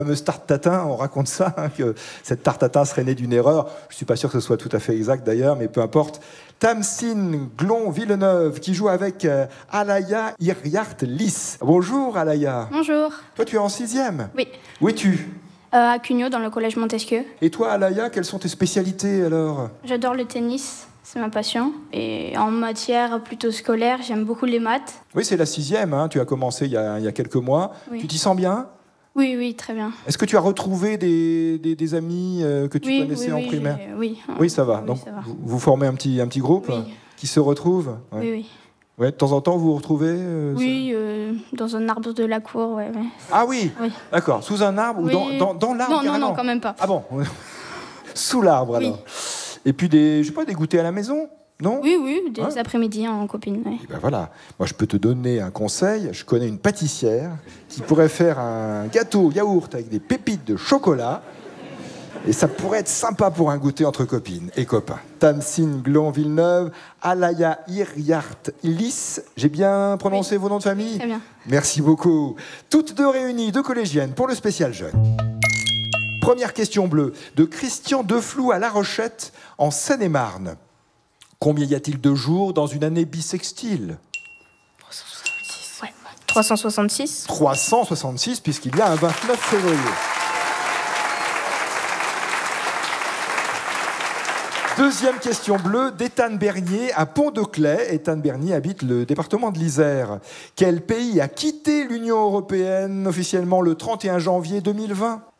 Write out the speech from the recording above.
fameuse tarte tatin, on raconte ça, que cette tarte tatin serait née d'une erreur. Je ne suis pas sûr que ce soit tout à fait exact d'ailleurs, mais peu importe. Tamsine Glon-Villeneuve, qui joue avec Alaya Iryart-Lys. Bonjour Alaya. Bonjour. Toi, tu es en 6e. Oui. Où es-tu? À Cugnot, dans le collège Montesquieu. Et toi, Alaya, quelles sont tes spécialités alors? J'adore le tennis, c'est ma passion. Et en matière plutôt scolaire, j'aime beaucoup les maths. Oui, c'est la 6e, hein. Tu as commencé il y a quelques mois. Oui. Tu t'y sens bien? Oui, oui, très bien. Est-ce que tu as retrouvé des amis que tu connaissais en primaire? Oui, ça va. Oui, donc, ça va. vous formez un petit groupe qui se retrouve? Ouais. Oui, oui. Ouais, de temps en temps, vous vous retrouvez Oui, dans un arbre de la cour, ouais. Ah oui, Oui. D'accord. Sous un arbre ou dans l'arbre? Non, quand même pas. Ah bon. Sous l'arbre, Oui. alors. Et puis, des goûters à la maison? Non? Oui, des après-midi en copine. Ouais. Et ben voilà, moi je peux te donner un conseil. Je connais une pâtissière qui pourrait faire un gâteau yaourt avec des pépites de chocolat. Et ça pourrait être sympa pour un goûter entre copines et copains. Tamsine Glon-Villeneuve, Alaya Iryart-Lys. J'ai bien prononcé vos noms de famille? Très bien. Merci beaucoup. Toutes deux réunies, deux collégiennes pour le spécial jeune. Première question bleue, de Christian Deflou à La Rochette, en Seine-et-Marne. Combien y a-t-il de jours dans une année bissextile? 366. Ouais. 366. 366, puisqu'il y a un 29 février. Deuxième question bleue, d'Étienne Bernier à Pont-de-Claix. Étienne Bernier habite le département de l'Isère. Quel pays a quitté l'Union européenne officiellement le 31 janvier 2020?